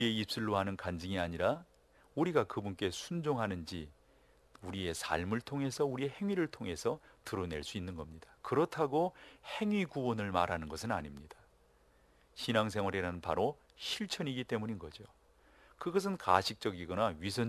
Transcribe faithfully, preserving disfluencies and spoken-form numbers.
우리의 입술로 하는 간증이 아니라 우리가 그분께 순종하는지 우리의 삶을 통해서, 우리의 행위를 통해서 드러낼 수 있는 겁니다. 그렇다고 행위 구원을 말하는 것은 아닙니다. 신앙생활이라는 바로 실천이기 때문인 거죠. 그것은 가식적이거나 위선